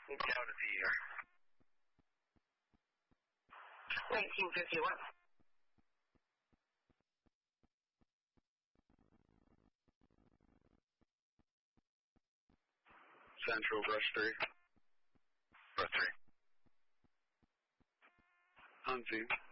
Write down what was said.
Down to the 1951. Central, brush 3. Brush 3. On scene.